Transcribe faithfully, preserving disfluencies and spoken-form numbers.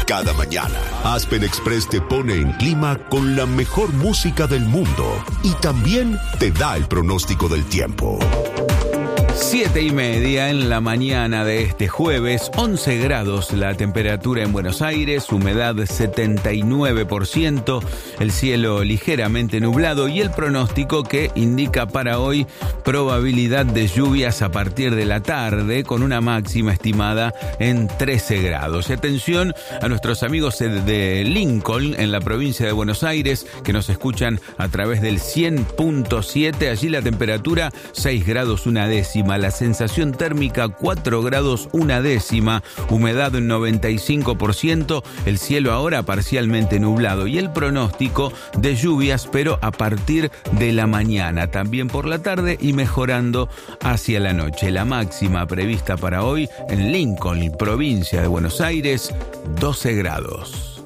Cada mañana, Aspen Express te pone en clima con la mejor música del mundo y también te da el pronóstico del tiempo. Siete y media en la mañana de este jueves, once grados la temperatura en Buenos Aires, humedad setenta y nueve por ciento, el cielo ligeramente nublado y el pronóstico que indica para hoy probabilidad de lluvias a partir de la tarde con una máxima estimada en trece grados. Atención a nuestros amigos de Lincoln en la provincia de Buenos Aires que nos escuchan a través del cien punto siete, allí la temperatura seis grados una décima. La sensación térmica cuatro grados una décima, humedad un noventa y cinco por ciento, el cielo ahora parcialmente nublado y el pronóstico de lluvias pero a partir de la mañana, también por la tarde y mejorando hacia la noche. La máxima prevista para hoy en Lincoln, provincia de Buenos Aires, doce grados.